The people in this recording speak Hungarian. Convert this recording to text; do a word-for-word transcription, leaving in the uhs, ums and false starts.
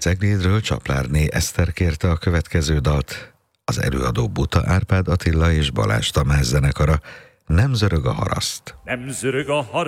Ceglédről Csaplárné Eszter kérte a következő dalt, az előadó Buta Árpád Attila és Balázs Tamás zenekara. Nem zörög a haraszt. Nem zörög a haraszt.